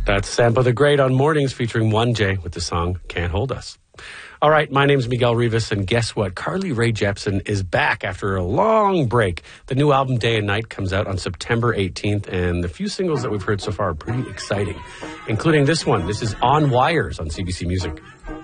That's Sampa the Great on Mornings featuring 1J with the song Can't Hold Us. All right, my name's Miguel Rivas, and guess what? Carly Rae Jepsen is back after a long break. The new album Day and Night comes out on September 18th, and the few singles that we've heard so far are pretty exciting, including this one. This is On Wires on CBC Music.